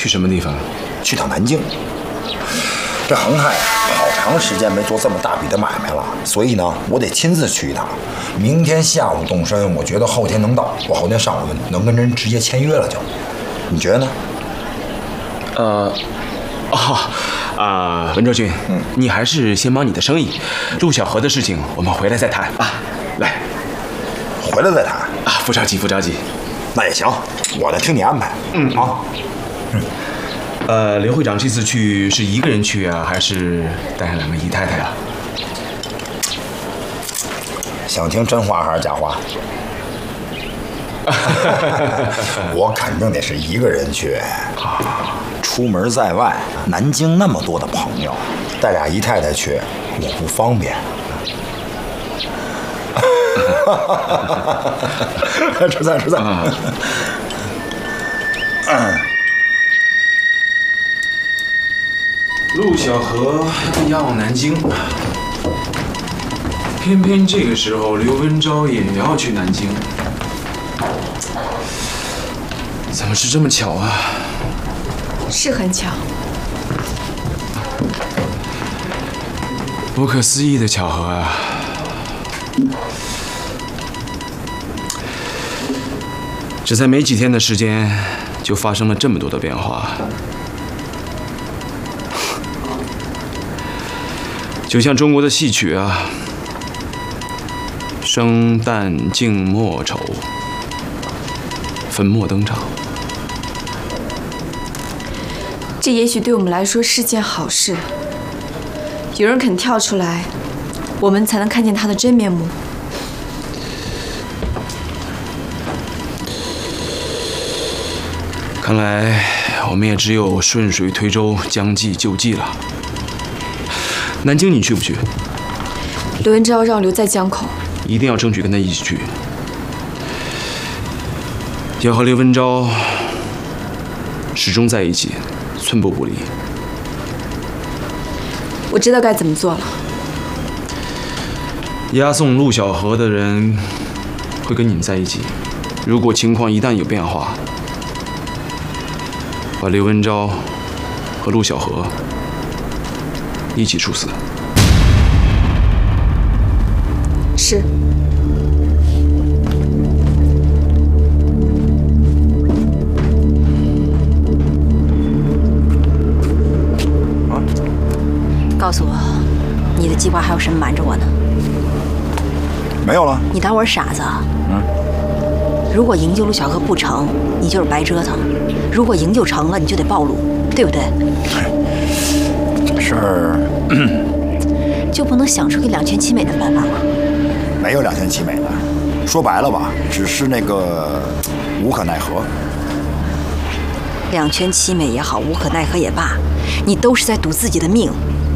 去什么地方？ 去趟南京。这恒泰好长时间没做这么大笔的买卖了，所以呢，我得亲自去一趟。明天下午动身，我觉得后天能到，我后天上午能跟人直接签约了就。你觉得呢？ 文昭君，你还是先忙你的生意，陆小河的事情我们回来再谈啊。来， 回来再谈啊，不着急，不着急。 那也行，我再听你安排。 刘会长这次去是一个人去啊，还是带上2个姨太太啊？ 想听真话还是假话？我肯定得是一个人去。出门在外，南京那么多的朋友，带俩姨太太去，我不方便。吃菜吃菜。 陆小河押往南京，偏偏这个时候刘文昭也要去南京，怎么是这么巧啊？ 是很巧， 不可思议的巧合啊！只在没几天的时间，就发生了这么多的变化。就像中国的戏曲啊，生旦净末丑，粉墨登场。 这也许对我们来说是件好事。有人肯跳出来，我们才能看见他的真面目。 看来我们也只有顺水推舟，将计就计了。南京你去不去？ 刘文昭让我留在江口， 一定要争取跟他一起去。要和刘文昭始终在一起，寸步不离。 我知道该怎么做了。 押送陆小河的人会跟你们在一起，如果情况一旦有变化，把刘文昭和陆小河一起处死。 是。 告诉我，你的计划还有什么瞒着我呢？ 没有了。 你当我是傻子啊？如果营救陆小河不成，你就是白折腾；如果营救成了，你就得暴露，对不对？ 这事儿就不能想出个2全其美的办法吗？ 没有2全其美的，说白了吧，只是那个无可奈何。 2全其美也好，无可奈何也罢，你都是在赌自己的命。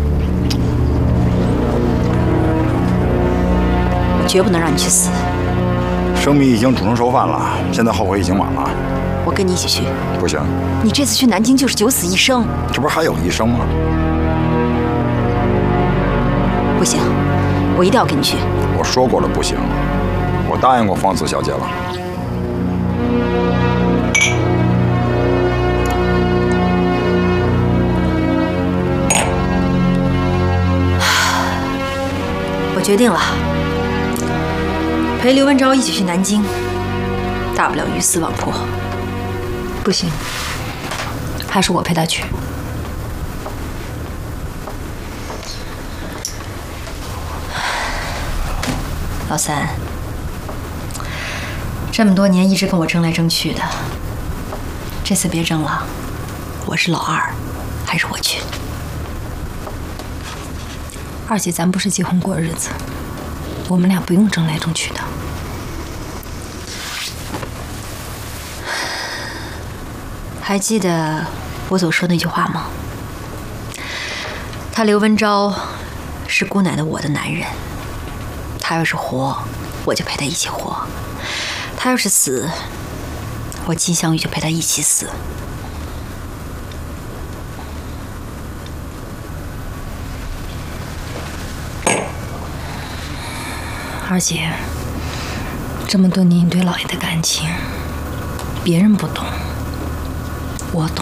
我绝不能让你去死。 生米已经煮成熟饭了，现在后悔已经晚了。 我跟你一起去。 不行。 你这次去南京就是9死1生。 这不是还有1生吗？ 不行，我一定要跟你去。 我说过了不行，我答应过方子小姐了。 我决定了，陪刘文昭一起去南京，大不了鱼死网破。 不行，还是我陪他去。 老三，这么多年一直跟我争来争去的，这次别争了，我是老二，还是我去。 二姐，咱不是结婚过日子，我们俩不用争来争去的。 还记得我所说那句话吗？他刘文昭是姑奶奶我的男人，他要是活，我就陪他一起活；他要是死，我金镶玉就陪他一起死。 二姐，这么多年你对老爷的感情，别人不懂，我懂。